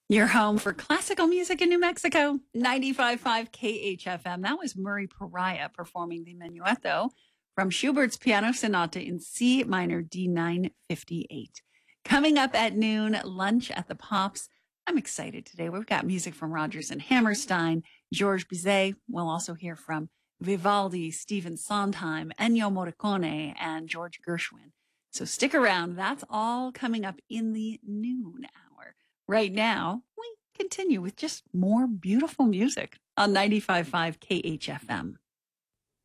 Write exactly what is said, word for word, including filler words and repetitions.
Your home for classical music in New Mexico, ninety-five point five K H F M. That was Murray Pariah performing the Menuetto from Schubert's Piano Sonata in C minor D nine fifty-eight. Coming up at noon, lunch at the Pops. I'm excited today. We've got music from Rodgers and Hammerstein, Georges Bizet. We'll also hear from Vivaldi, Stephen Sondheim, Ennio Morricone, and George Gershwin. So stick around. That's all coming up in the noon hour. Right now, we continue with just more beautiful music on ninety-five point five K H F M.